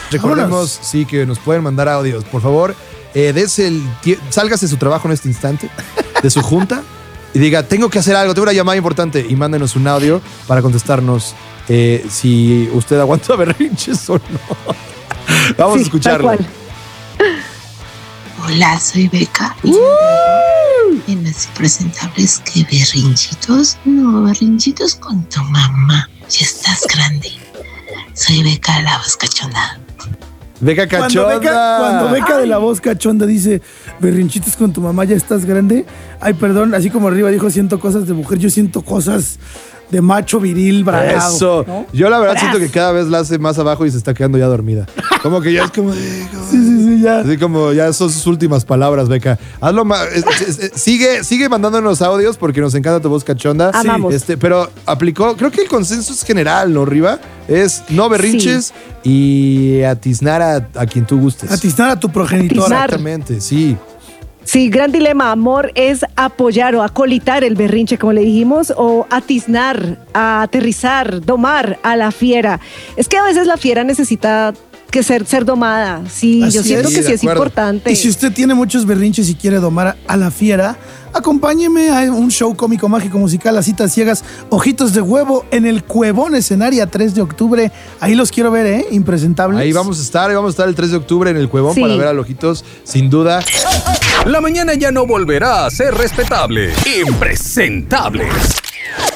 Recordemos, sí, que nos pueden mandar audios. Por favor, sálgase de su trabajo en este instante, de su junta, y diga, tengo que hacer algo, tengo una llamada importante, y mándenos un audio para contestarnos si usted aguanta berrinches o no. Vamos a escucharlo. Tal cual. Hola, soy Beca. En las presentables que berrinchitos. No, berrinchitos con tu mamá. Ya estás grande. Soy Beca, la voz cachonda. Beca cachonda. Cuando Beca de la voz cachonda dice berrinchitos con tu mamá, ya estás grande. Ay, perdón, así como arriba dijo siento cosas de mujer, yo siento cosas de macho viril, bragado. Eso. ¿No? Yo la verdad siento que cada vez la hace más abajo y se está quedando ya dormida. Como que ya es como de... Sí, ya. Así como ya son sus últimas palabras, Beca. Hazlo más. Sigue mandándonos audios porque nos encanta tu voz cachonda. Amamos. Pero aplicó, creo que el consenso es general, ¿no, Riva? Es no berrinches y atiznar a quien tú gustes. Atiznar a tu progenitora. Exactamente, sí. Sí, gran dilema. Amor es apoyar o acolitar el berrinche, como le dijimos, o atiznar, a aterrizar, domar a la fiera. Es que a veces la fiera necesita que ser domada. Sí, Así yo siento es. que Sí, sí de es acuerdo. importante. Y si usted tiene muchos berrinches y quiere domar a la fiera, acompáñeme a un show cómico, mágico, musical, a citas ciegas, Ojitos de Huevo, en el Cuevón Escenaria, 3 de octubre. Ahí los quiero ver, Impresentables. Ahí vamos a estar el 3 de octubre en el Cuevón Sí. para ver a Lojitos, sin duda. La mañana ya no volverá a ser respetable. Impresentables.